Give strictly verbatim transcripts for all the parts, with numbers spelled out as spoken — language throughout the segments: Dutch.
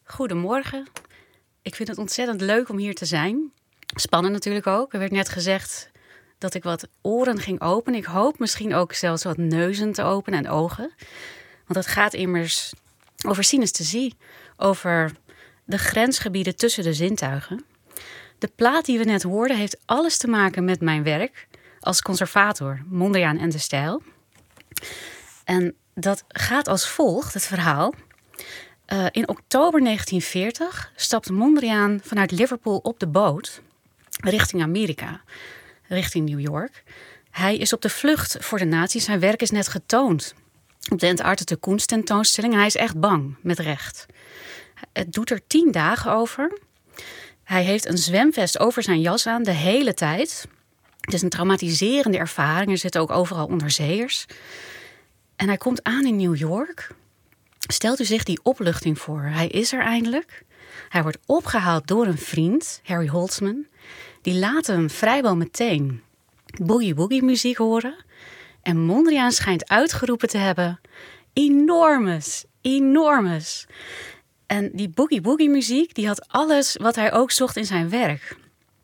Goedemorgen. Ik vind het ontzettend leuk om hier te zijn. Spannend natuurlijk ook. Er werd net gezegd dat ik wat oren ging openen. Ik hoop misschien ook zelfs wat neuzen te openen en ogen. Want het gaat immers over synesthesie. Over de grensgebieden tussen de zintuigen. De plaat die we net hoorden heeft alles te maken met mijn werk als conservator, Mondriaan en de stijl. En dat gaat als volgt, het verhaal. Uh, in oktober negentien veertig stapt Mondriaan vanuit Liverpool op de boot richting Amerika, richting New York. Hij is op de vlucht voor de nazi's. Zijn werk is net getoond op de Entartete Kunst tentoonstelling. En hij is echt bang, met recht. Het doet er tien dagen over. Hij heeft een zwemvest over zijn jas aan de hele tijd. Het is een traumatiserende ervaring. Er zitten ook overal onderzeeërs. En hij komt aan in New York. Stelt u zich die opluchting voor. Hij is er eindelijk. Hij wordt opgehaald door een vriend, Harry Holtzman. Die laat hem vrijwel meteen boogie-woogie muziek horen. En Mondriaan schijnt uitgeroepen te hebben: enormous, enormous. En die boogie-woogie muziek die had alles wat hij ook zocht in zijn werk.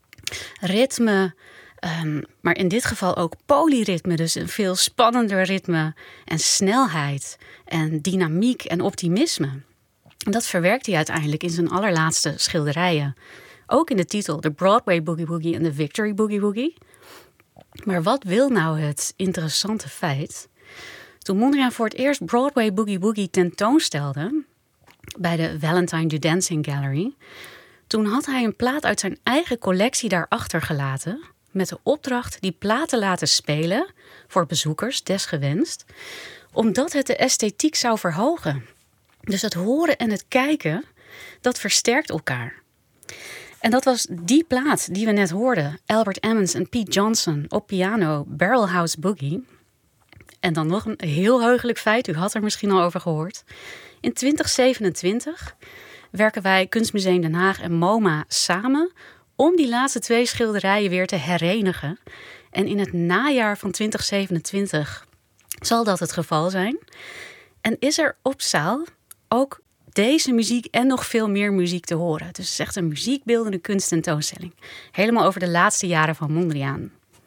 Ritme, um, maar in dit geval ook polyritme. Dus een veel spannender ritme en snelheid en dynamiek en optimisme. En dat verwerkt hij uiteindelijk in zijn allerlaatste schilderijen. Ook in de titel, de Broadway Boogie Woogie en de Victory Boogie Woogie. Maar wat wil nou het interessante feit? Toen Mondriaan voor het eerst Broadway Boogie Woogie tentoonstelde bij de Valentine Du Dancing Gallery, toen had hij een plaat uit zijn eigen collectie daar achtergelaten met de opdracht die plaat te laten spelen voor bezoekers, desgewenst, omdat het de esthetiek zou verhogen. Dus het horen en het kijken, dat versterkt elkaar. En dat was die plaat die we net hoorden. Albert Ammons en Pete Johnson op piano, Barrelhouse Boogie. En dan nog een heel heugelijk feit, u had er misschien al over gehoord. In twintig zevenentwintig werken wij Kunstmuseum Den Haag en MoMA samen om die laatste twee schilderijen weer te herenigen. En in het najaar van twintig zevenentwintig zal dat het geval zijn. En is er op zaal ook deze muziek en nog veel meer muziek te horen. Dus het is echt een muziekbeeldende kunsttentoonstelling. Helemaal over de laatste jaren van Mondriaan.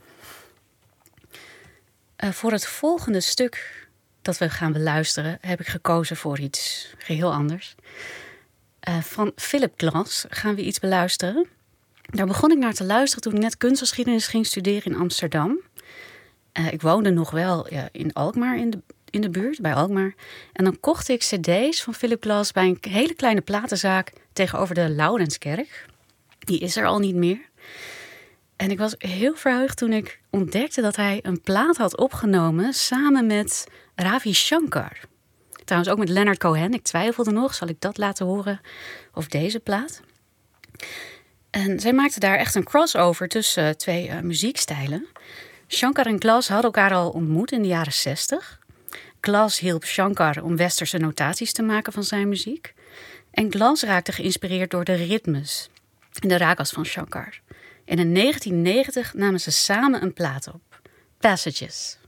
Uh, voor het volgende stuk dat we gaan beluisteren heb ik gekozen voor iets geheel anders. Uh, van Philip Glass gaan we iets beluisteren. Daar begon ik naar te luisteren toen ik net kunstgeschiedenis ging studeren in Amsterdam. Uh, ik woonde nog wel ja, in Alkmaar, in de, in de buurt, bij Alkmaar. En dan kocht ik cd's van Philip Glass bij een hele kleine platenzaak tegenover de Laurenskerk. Die is er al niet meer. En ik was heel verheugd toen ik ontdekte dat hij een plaat had opgenomen samen met Ravi Shankar. Trouwens ook met Leonard Cohen. Ik twijfelde nog, zal ik dat laten horen of deze plaat? En zij maakten daar echt een crossover tussen uh, twee uh, muziekstijlen. Shankar en Glass hadden elkaar al ontmoet in de jaren zestig. Glass hielp Shankar om westerse notaties te maken van zijn muziek. En Glass raakte geïnspireerd door de ritmes en de ragas van Shankar. En in negentien negentig namen ze samen een plaat op. Passages.